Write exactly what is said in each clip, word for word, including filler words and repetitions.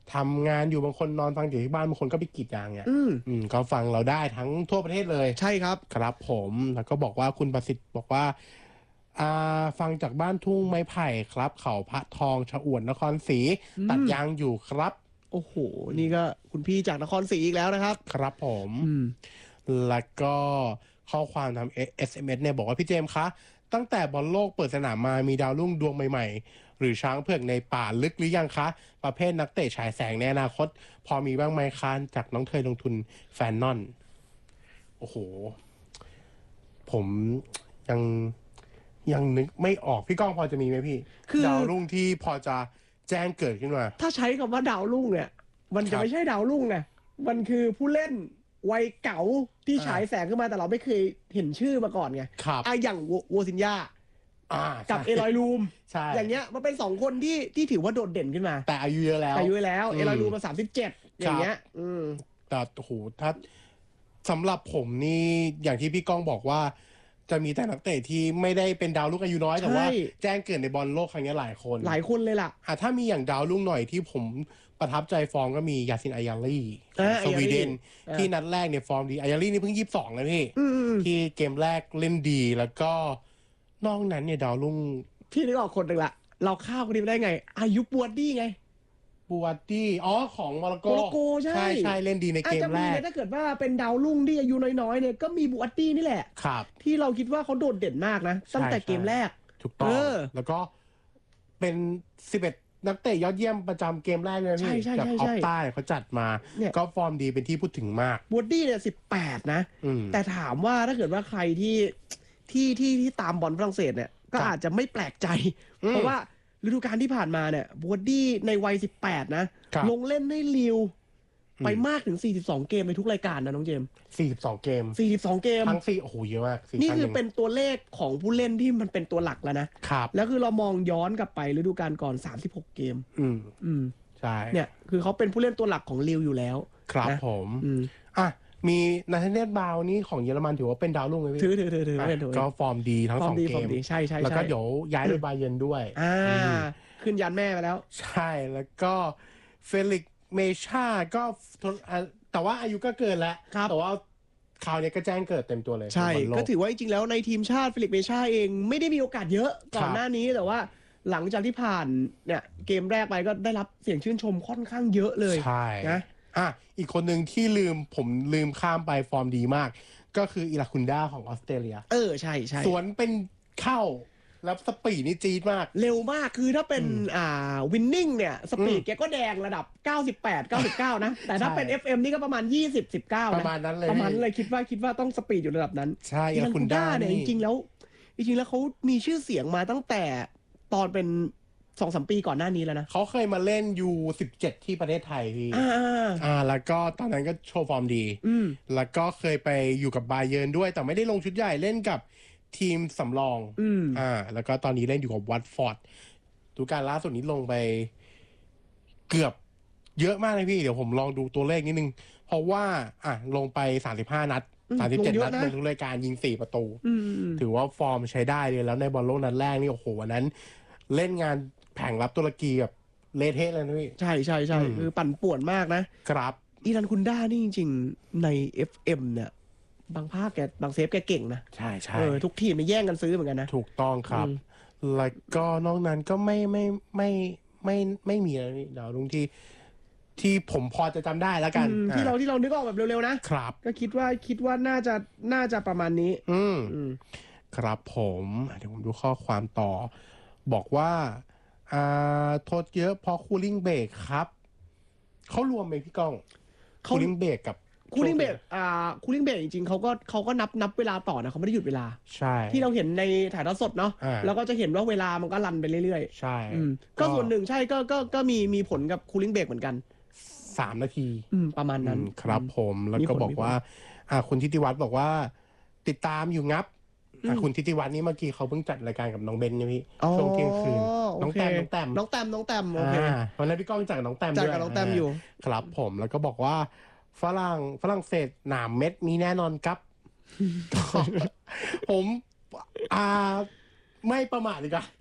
ทำงานอยู่บางคนนอนฟังอยู่ที่บ้านบางคนก็ไปกรีดยางเนี่ยอืมอืมก็ฟังเราได้ทั้งทั่วประเทศเลยใช่ครับครับผมแล้วก็บอกว่าคุณประสิทธิ์บอกว่าอ่าฟังจากบ้านทุ่งไม้ไผ่ครับเขาพระทองชะอวดนครศรีตัดยางอยู่ครับโอ้โหนี่ก็คุณพี่จากนครศรีอีกแล้วนะครับครับผมแล้วก็ข้อความทำ เอส เอ็ม เอส เนี่ยบอกว่าพี่เจมส์คะตั้งแต่บอลโลกเปิดสนามมามีดาวรุ่งดวงใหม่ๆหรือช้างเผือกในป่าลึกหรือยังคะประเภทนักเตะฉายแสงในอนาคตพอมีบ้างไหมคะจากน้องเทยลงทุนแฟนนอนโอ้โหผมยังยังนึกไม่ออกพี่ก้องพอจะมีไหมพี่ดาวรุ่งที่พอจะแจ้งเกิดขึ้นมาถ้าใช้คำว่าดาวรุ่งเนี่ยมันจะไม่ใช่ดาวรุ่งไงมันคือผู้เล่นวัยเก๋าที่ฉายแสงขึ้นมาแต่เราไม่เคยเห็นชื่อมาก่อนไงอ่ะอย่างโวซินยากับเอลอยลูมอย่างเงี้ยมันเป็นสองคนที่ที่ถือว่าโดดเด่นขึ้นมาแต่อายุเยอะแล้วอายุแล้วเอลอยลูมมาสามสิบเจ็ดอย่างเงี้ยอืมแต่โอ้โหถ้าสำหรับผมนี่อย่างที่พี่ก้องบอกว่าจะมีแต่นักเตะที่ไม่ได้เป็นดาวรุ่งอายุน้อยแต่ว่าแจ้งเกิดในบอลโลกครั้งนี้หลายคนหลายคนเลยล่ะอ่ะถ้ามีอย่างดาวรุ่งหน่อยที่ผมประทับใจฟอร์มก็มียาซินอายาลีสวีเดนที่นัดแรกเนี่ยฟอร์มดีอายาลีนี่เพิ่งยี่สิบสองแล้วพี่ที่เกมแรกเล่นดีแล้วก็นอกนั้นเนี่ยดาวรุ่งพี่นึกออกคนหนึ่งละเราข้าวคนนี้ได้ไงอายุบวดดี้ไงบวดดี้อ๋อของโมร็อกโกโมร็อกโกใช่ใช่เล่นดีในเกมแรกถ้าเกิดว่าเป็นดาวรุ่งที่อายุน้อยๆเนี่ยก็มีบวดดี้นี่แหละครับที่เราคิดว่าเขาโดดเด่นมากนะตั้งแต่เกมแรกถูกต้องแล้วก็เป็นสิบเอ็ดนักเตะยอดเยี่ยมประจำเกมแรกเลยพี่จากออฟใต้เขาจัดมาก็ฟอร์มดีเป็นที่พูดถึงมากบวดดี้เนี่ยสิบแปดนะแต่ถามว่าถ้าเกิดว่าใครที่ที่ที่ที่ตามบอลฝรั่งเศสเนี่ยก็อาจจะไม่แปลกใจเพราะว่าฤดูกาลที่ผ่านมาเนี่ยบวดดี้ในวัยสิบแปดนะลงเล่นให้ลิวไปมากถึงสี่สิบสองเกมในทุกรายการนะน้องเจมส์สี่สิบสองเกมสี่สิบสองเกมทั้งสี่โอ้โหเยอะมากนี่คือเป็นตัวเลขของผู้เล่นที่มันเป็นตัวหลักแล้วนะครับแล้วคือเรามองย้อนกลับไปฤดูกาลก่อนสามสิบหกเกมอืมอืมใช่เนี่ยคือเขาเป็นผู้เล่นตัวหลักของลิวอยู่แล้วครับผมอืมอ่ะมีนาธาเนียลบาวนี่ของเยอรมันถือว่าเป็นดาวรุ่งไหมพี่ถือถือถือถือก็ฟอร์มดีทั้งสองเกมใช่ใช่แล้วก็เดี๋ยวย้ายไปบาเยิร์นด้วยอ่าขึ้นยันแม่ไปแล้วใช่แล้วก็เฟลิกเมชาก็แต่ว่าอายุก็เกินแล้วแต่ว่าคราวนี้ก็แจ้งเกิดเต็มตัวเลยใช่ก็ถือว่าจริงๆแล้วในทีมชาติเฟลิกเมชาเองไม่ได้มีโอกาสเยอะก่อนหน้านี้แต่ว่าหลังจากที่ผ่านเนี่ยเกมแรกไปก็ได้รับเสียงชื่นชมค่อนข้างเยอะเลยใช่นะอ่ะอีกคนหนึ่งที่ลืมผมลืมข้ามไปฟอร์มดีมากก็คืออิราคุนดาของออสเตรเลียเออใช่ใช่สวนเป็นเข้าแล้วสปีดนี่จี๊ดมากเร็วมากคือถ้าเป็นอ่าวินนิ่งเนี่ยสปีดแกก็แดงระดับเก้าสิบแปด เก้าสิบเก้านะแต่ถ้าเป็น เอฟ เอ็ม นี่ก็ประมาณยี่สิบ สิบเก้านะประมาณนั้นเลยประมาณเลยคิดว่าคิดว่าต้องสปีดอยู่ระดับนั้นใช่อิราคุนดาเนี่ยจริงๆแล้วจริงๆแล้วเขามีชื่อเสียงมาตั้งแต่ตอนเป็นสองสามปีก่อนหน้านี้แล้วนะเขาเคยมาเล่น ยู สิบเจ็ด ที่ประเทศไทยพี่อ่าอ่าแล้วก็ตอนนั้นก็โชว์ฟอร์มดีแล้วก็เคยไปอยู่กับบาเยิร์นด้วยแต่ไม่ได้ลงชุดใหญ่เล่นกับทีมสำรองอ่าแล้วก็ตอนนี้เล่นอยู่กับวัตฟอร์ดดูการล่าสุดนี้ลงไปเกือบเยอะมากเลยพี่เดี๋ยวผมลองดูตัวเลขนิดนึงเพราะว่าอ่ะลงไปสามสิบห้านัดสามสิบเจ็ดนัดในทุกรายการยิงสี่ประตูถือว่าฟอร์มใช้ได้เลยแล้วในบอลโลกนัดแรกนี่โอ้โหวันนั้นเล่นงานแผงรับตุรกีแบบเละเทะเลยนะพี่ใช่ใช่ใช่คือปั่นป่วนมากนะครับอีรันคุนด้านี่จริงๆใน เอฟ เอ็ม เนี่ยบางภาคแกบางเซฟแกเก่งนะใช่ใช่เออทุกทีมมาแย่งกันซื้อเหมือนกันนะถูกต้องครับแล้วก็นอกนั้นก็ไม่ไม่ไม่ไม่ไม่มีอะไรดาวรุ่งที่ที่ผมพอจะจำได้แล้วกันที่เราที่เรานึกออกแบบเร็วๆนะครับก็คิดว่าคิดว่าน่าจะน่าจะประมาณนี้อืมครับผมเดี๋ยวผมดูข้อความต่อบอกว่าอ่าโทษเยอะเพราะคูลิ่งเบรกครับเขารวมไหมพี่ก้องคูลิ่งเบรกกับคูลิ่งเบรกอ่าคูลิ่งเบรกจริงๆเขาก็เขาก็นับนับเวลาต่อนะเขาไม่ได้หยุดเวลาใช่ที่เราเห็นในถ่ายทอดสดเนาะแล้วก็จะเห็นว่าเวลามันก็รันไปเรื่อยๆใช่ก็ส่วนหนึ่งใช่ก็ก็ก็มีมีผลกับคูลิ่งเบรกเหมือนกันสามนาทีประมาณนั้นครับผมแล้วก็บอกว่าอ่าคุณทิติวัฒน์บอกว่าติดตามอยู่งับคุณทิติวัฒน์นี่เมื่อกี้เขาเพิ่งจัดรายการกับน้องเบนใช่ไหมช่วงเที่ยงคืนน้องแต้มน้องแต้มน้องแต้มน้องแต้มโอเควันนั้นพี่ก้องจัดน้องแต้มจัดกับน้องแต้มอยู่ครับผมแล้วก็บอกว่าฝรั่งฝรั่งเศสหนามเม็ดมีแน่นอนครับผมอ่าไม่ประมาทดีกว่า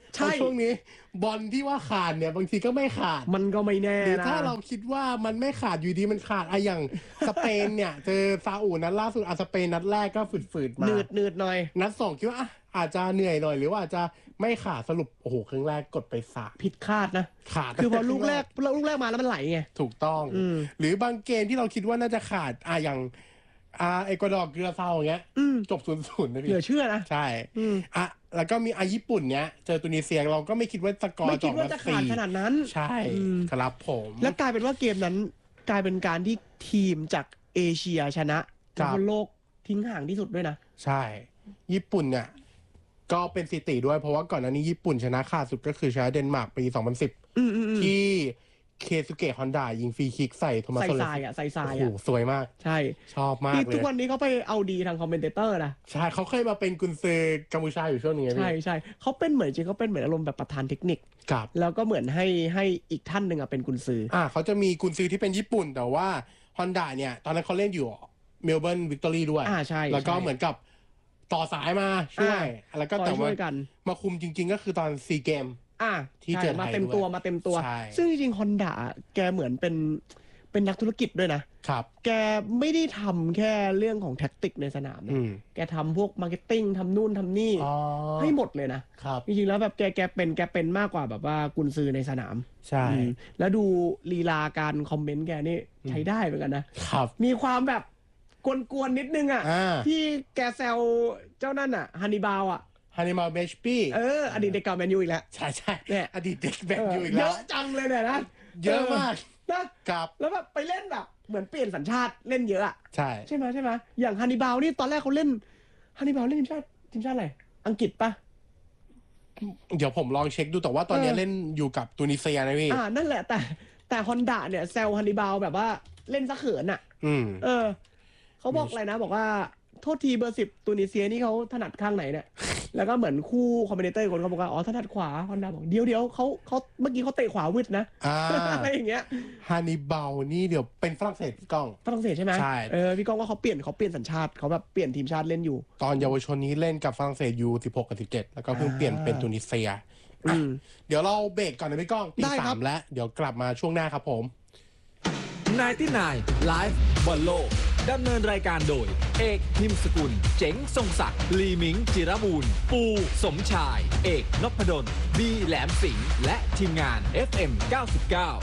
ใช่ช่วงนี้บอลที่ว่าขาดเนี่ยบางทีก็ไม่ขาดมันก็ไม่แน่นะหรือถ้าเราคิดว่ามันไม่ขาดอยู่ดีมันขาดอะอย่างสเปนเนี่ยเจอซาอุนัดล่าสุดอะสเปนนัดแรกก็ฝืดๆมาหนืดหนืดหน่อยนัดสองคิดว่าอาจจะเหนื่อยหน่อยหรือว่าอาจจะไม่ขาดสรุปโอ้โหครึ่งแรกกดไปสามผิดคาดนะขาดคือพอลูกแรกลูกแรกมาแล้วมันไหลไงถูกต้องหรือบางเกมที่เราคิดว่าน่าจะขาดอะอย่างอ่าเอกวาดอร์เกลือเซาอย่างเงี้ยจบศูนย์ศูนย์นะพี่เหลือเชื่อนะใช่อ่ะแล้วก็มีอ่ะญี่ปุ่นเนี้ยเจอตุนิเซียเราก็ไม่คิดว่าสกอร์ไม่คิดว่าจะขาดขนาดนั้นใช่ครับผมแล้วกลายเป็นว่าเกมนั้นกลายเป็นการที่ทีมจากเอเชียชนะแล้วโลกทิ้งห่างที่สุดด้วยนะใช่ญี่ปุ่นเนี่ยก็เป็นสถิติด้วยเพราะว่าก่อนหน้านี้ญี่ปุ่นชนะขาดสุดก็คือชนะเดนมาร์กปีสองพันสิบที่เคซุเกะฮอนดายิงฟรีคิกใส่โทมัสโซเลสใส่ทรายอ่ะใส่ทรายอ่ะโอ้โหสวยมากใช่ชอบมากเลยทุกวันนี้เขาไปเอาดีทางคอมเมนเตอร์นะใช่เขาเคยมาเป็นกุนซือกัมพูชาอยู่ช่วงนึงใช่ใช่เขาเป็นเหมือนจริงเขาเป็นเหมือนอารมณ์แบบประธานเทคนิคครับแล้วก็เหมือนให้ให้อีกท่านหนึ่งอ่ะเป็นกุนซืออ่าเขาจะมีกุนซือที่เป็นญี่ปุ่นแต่ว่าฮอนดาเนี่ยตอนนั้นเขาเล่นอยู่เมลเบิร์นวิกตอรี่ด้วยอ่าใช่แล้วก็เหมือนกับต่อสายมาช่วยแล้วก็แต่ว่ามาคุมจริงๆก็คือตอนซีเกมอ่าที่เจอมาเต็มตัวมาเต็มตัวซึ่งจริงๆฮอนดาแกเหมือนเป็นเป็นนักธุรกิจด้วยนะครับแกไม่ได้ทำแค่เรื่องของแท็กติกในสนามนะแกทำพวกมาร์เก็ตติ้งทำนู่นทำนี่ให้หมดเลยนะครับจริงๆแล้วแบบแกแกเป็นแกเป็นมากกว่าแบบว่ากุนซือในสนามใช่แล้วดูลีลาการคอมเมนต์แกนี่ใช้ได้เหมือนกันนะครับมีความแบบกวนๆนิดนึงอ่ะที่แกแซวเจ้านั่นอ่ะฮันนิบาลอ่ะฮันนิบาลเบชปี้เอออดีตเด็กเก่าแมนยูอีกแล้วใช่ใช่เนี่ยอดีตเด็กแมนยูอีกแล้วเยอะจังเลยเนี่ยนะเยอะมากนะครับแล้วแบบไปเล่นแบบเหมือนเปลี่ยนสัญชาติเล่นเยอะอ่ะใช่ใช่ไหมใช่ไหมอย่างฮันนิบาลนี่ตอนแรกเขาเล่นฮันนิบาลเล่นทีมชาติทีมชาติอะไรอังกฤษปะเดี๋ยวผมลองเช็คดูแต่ว่าตอนนี้เล่นอยู่กับตูนิเซียนะพี่อ่านั่นแหละแต่แต่ฮอนดาเนี่ยแซวฮันนิบาลแบบว่าเล่นซะเขินอ่ะอืมเออเขาบอกอะไรนะบอกว่าโทษทีเบอร์สิบตูนิเซียนี่เขาถนัดข้างไหนเนี่ยแล้วก็เหมือนคู่คอมเมนเตอร์คนเขาบอกว่าอ๋อถนัดขวาฮอนดาบอกเดี๋ยวเดี๋ยวเขาเขาเมื่อกี้เขาเตะขวาวิดนะอะไรอย่างเงี้ยฮันนิบาลนี่เดี๋ยวเป็นฝรั่งเศสพี่ก้องฝรั่งเศสใช่ไหมใช่เออพี่ก้องว่าเขาเปลี่ยนเขาเปลี่ยนสัญชาติเขาแบบเปลี่ยนทีมชาติเล่นอยู่ตอนเยาวชนนี้เล่นกับฝรั่งเศสยูสิบหกกับสิบเจ็ดแล้วก็เพิ่งเปลี่ยนเป็นตูนิเซียเดี๋ยวเราเบรกก่อนนะพี่ก้องตีสามแล้วเดี๋ยวกลับมาช่วงหน้าครับผมไนน์ตี้ไนน์ ไลฟ์ บอลโลกดำเนินรายการโดยเอกพิมพ์สกุลเจ๋งทรงศักดิ์ลีมิงจิรบูรณ์ปูสมชายเอกนพดลบีแหลมสิงห์และทีมงาน เอฟ เอ็ม เก้าสิบเก้า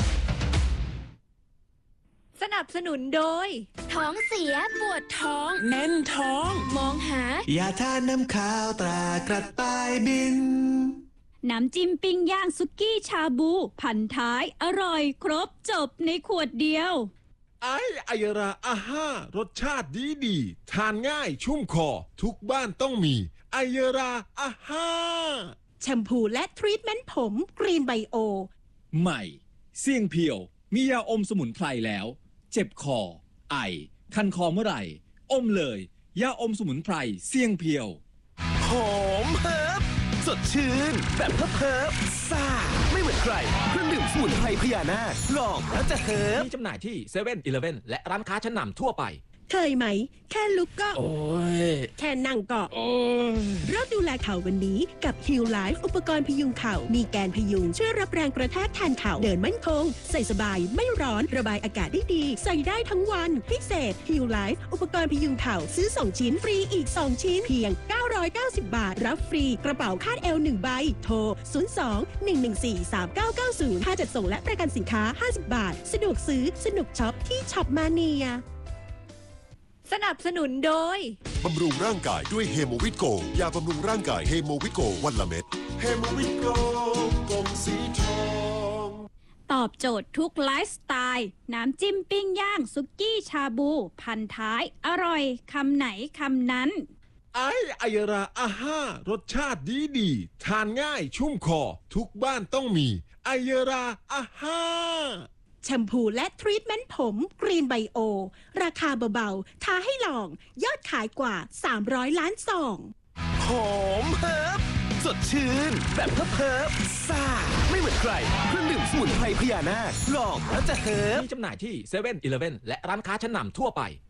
สนับสนุนโดยท้องเสียปวดท้องแน่นท้องมองหายาทาน้ำขาวตรากระต่ายบินน้ำจิ้มปิ้งย่างซุกี้ชาบูพันท้ายอร่อยครบจบในขวดเดียวไอ้ไอยราอาห้ารสชาติดีดีทานง่ายชุ่มคอทุกบ้านต้องมีไอยราอาห้าแชมพูและทรีทเมนต์ผมกรีนไบโอใหม่เสี่ยงเพียวมียาอมสมุนไพรแล้วเจ็บคอไอคันคอเมื่อไหร่อมเลยยาอมสมุนไพรเสี่ยงเพียวหอมเฮิร์บสดชื่นแบบเพิบๆซ่าไม่เหมือนใครเครื่องดื่มสมุนไพรพญานาคลองแล้วจะเฮิร์บมีจำหน่ายที่เซเว่นอีเลฟเว่นและร้านค้าชั้นนำทั่วไปเคยไหมแค่ลุกก็โอ้ยแค่นั่งก็โอ้ยเริ่มดูแลเข่าวันนี้กับ Heal Life อุปกรณ์พยุงเข่ามีแกนพยุงช่วยรับแรงกระแทกแทนเข่าเดินมั่นคงใส่สบายไม่ร้อนระบายอากาศได้ดีใส่ได้ทั้งวันพิเศษ Heal Life อุปกรณ์พยุงเข่าซื้อสองชิ้นฟรีอีกสองชิ้นเพียงเก้าร้อยเก้าสิบบาทรับฟรีกระเป๋าคาดเอวหนึ่งใบโทรศูนย์ สอง หนึ่ง หนึ่ง สี่ สาม เก้า เก้า ศูนย์ค่าจัดส่งและประกันสินค้าห้าสิบบาทสะดวกซื้อสนุกช็อปที่ช็อปมาเนียสนับสนุนโดยบำรุงร่างกายด้วยเฮโมวิตโกยาบำรุงร่างกายเฮโมวิตโกวันละเม็ดเฮโมวิตโกกลมสีทองตอบโจทย์ทุกไลฟ์สไตล์น้ำจิ้มปิ้งย่างซุกี้ชาบูพันท้ายอร่อยคำไหนคำนั้นไอ้ไอยราอาห้ารสชาติดีดีทานง่ายชุ่มคอทุกบ้านต้องมีไอยราอาห้าแชมพูและทรีทเมนต์ผมกรีนไบโอราคาเบาๆท้าให้ลองยอดขายกว่าสามร้อยล้านซองหอมเฮิร์บสดชื่นแบบเพิบๆซ่าไม่เหมือนใครเครื่องดื่มสมุนไพรพญานาคลองแล้วจะเฮิร์บมีจำหน่ายที่เซเว่นอีเลฟเว่นและร้านค้าชั้นนำทั่วไป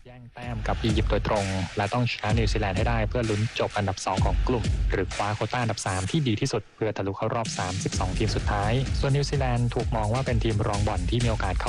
ย่งแต้มกับอียิปต์โดยตรงและต้องชนะนิวซีแลนด์ให้ได้เพื่อลุ้นจบอันดับสองของกลุ่มหรือคว้าโควต้าอันดับสามที่ดีที่สุดเพื่อทะลุเข้ารอบสามสิบสองทีมสุดท้ายส่วนนิวซีแลนด์ถูกมองว่าเป็นทีมรองบอลที่มีโอกาสเข้า